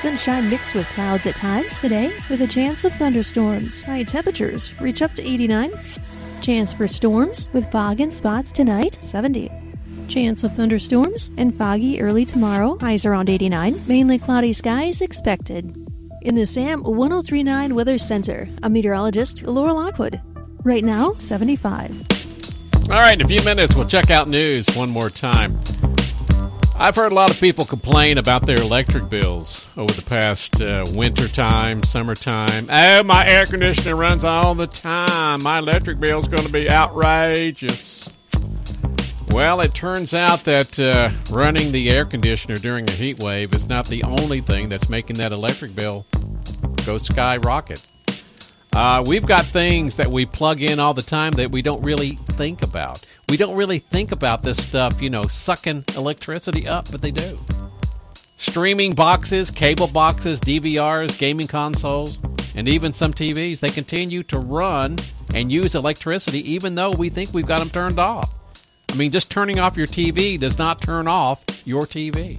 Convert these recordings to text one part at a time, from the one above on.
sunshine mixed with clouds at times today, with a chance of thunderstorms. High temperatures reach up to 89. Chance for storms with fog in spots tonight, 70. Chance of thunderstorms and foggy early tomorrow, highs around 89. Mainly cloudy skies expected. In the SAM 1039 Weather Center, I'm meteorologist Laura Lockwood. Right now, 75. All right, in a few minutes, we'll check out news one more time. I've heard a lot of people complain about their electric bills over the past winter time, summertime. Oh, my air conditioner runs all the time. My electric bill's going to be outrageous. Well, it turns out that running the air conditioner during a heat wave is not the only thing that's making that electric bill go skyrocket. We've got things that we plug in all the time that we don't really think about. We don't really think about this stuff, sucking electricity up, but they do. Streaming boxes, cable boxes, DVRs, gaming consoles, and even some TVs, they continue to run and use electricity even though we think we've got them turned off. I mean, just turning off your TV does not turn off your TV.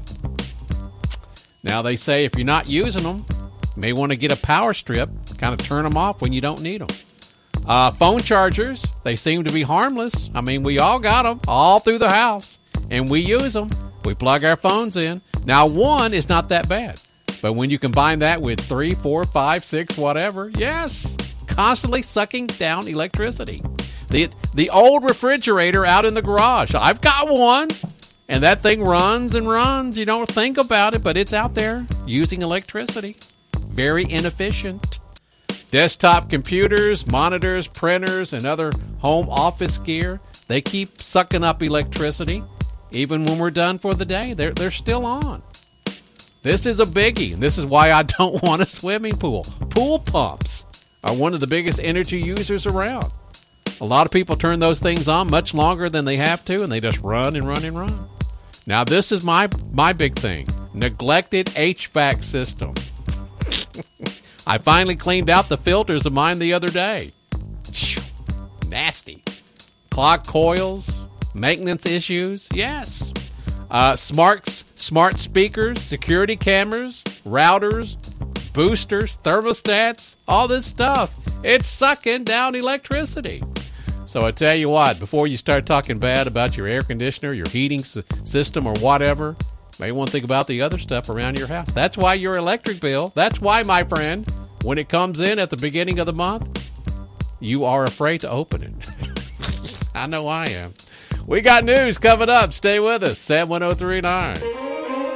Now, they say if you're not using them, you may want to get a power strip, kind of turn them off when you don't need them. Phone chargers, they seem to be harmless. I mean, we all got them all through the house, and we use them. We plug our phones in. Now, one is not that bad, but when you combine that with 3, 4, 5, 6, whatever, yes, constantly sucking down electricity. The old refrigerator out in the garage, I've got one, and that thing runs and runs. You don't think about it, but it's out there using electricity. Very inefficient. Desktop computers, monitors, printers, and other home office gear, they keep sucking up electricity. Even when we're done for the day, they're still on. This is a biggie, and this is why I don't want a swimming pool. Pool pumps are one of the biggest energy users around. A lot of people turn those things on much longer than they have to, and they just run and run and run. Now, this is my big thing. Neglected HVAC system. I finally cleaned out the filters of mine the other day. Nasty. Clogged coils, maintenance issues, yes. Smart speakers, security cameras, routers, boosters, thermostats, all this stuff. It's sucking down electricity. So I tell you what, before you start talking bad about your air conditioner, your heating system, or whatever, you may want to think about the other stuff around your house. That's why your electric bill, that's why, my friend, when it comes in at the beginning of the month, you are afraid to open it. I know I am. We got news coming up. Stay with us. SAM 1039.